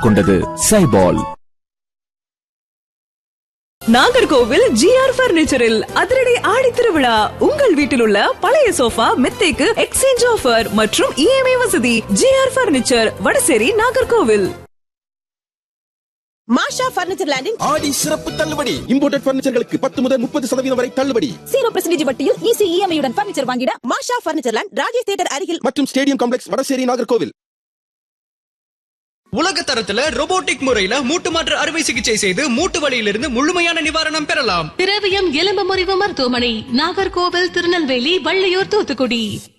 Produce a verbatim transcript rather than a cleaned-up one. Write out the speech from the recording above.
கொண்டது சைபால். நாகர்கோவில் ஜிஆர் பர்னிச்சரில் அதிரடி ஆடி திருவிழா. உங்கள் வீட்டில் உள்ள பழைய சோஃபா மெத்தைக்கு எக்ஸ்சேஞ்ச் ஆஃபர் மற்றும் இஎம்ஐ வசதி. GR furniture, Vadasery, Nagercoil. மாஷா பர்னிச்சர் லேண்டின் ஆடி சிறப்பு தள்ளுபடி. இம்போர்ட்டட் பர்னிச்சர்களுக்கு பத்து முதல் முப்பது சதவீதம் வரை தள்ளுபடி. ஜீரோ பர்சன்டேஜ் வட்டியில் ஈஸி இஎம்ஐயுடன் பர்னிச்சர் வாங்கிட மாஷா பர்னிச்சர் லேண்ட், ராஜேஷ் தியேட்டர் அருகில் மற்றும் ஸ்டேடியம் காம்ப்ளெக்ஸ், வடசேரி, நாகர்கோவில். உலக தரத்துல ரோபோட்டிக் முறையில மூட்டு மாற்று அறுவை சிகிச்சை செய்து மூட்டு வலியிலிருந்து முழுமையான நிவாரணம் பெறலாம். திரவியம் எலும்பு முறிவு மருத்துவமனை, நாகர்கோவில், திருநெல்வேலி, வள்ளியூர், தூத்துக்குடி.